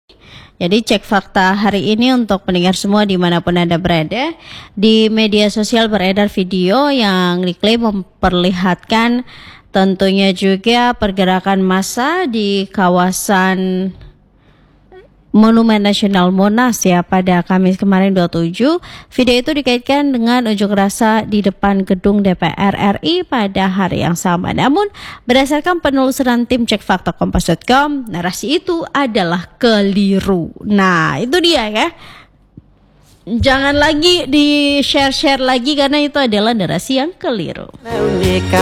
Jadi cek fakta hari ini untuk pendengar semua dimanapun Anda berada. Di media sosial beredar video yang diklaim memperlihatkan tentunya juga pergerakan massa di kawasan Monumen Nasional Monas ya pada Kamis kemarin 27. Video itu dikaitkan dengan unjuk rasa di depan gedung DPR RI pada hari yang sama. Namun berdasarkan penelusuran tim cek fakta kompas.com, narasi itu adalah keliru. Nah itu dia ya. Jangan lagi di share-share lagi karena itu adalah narasi yang keliru.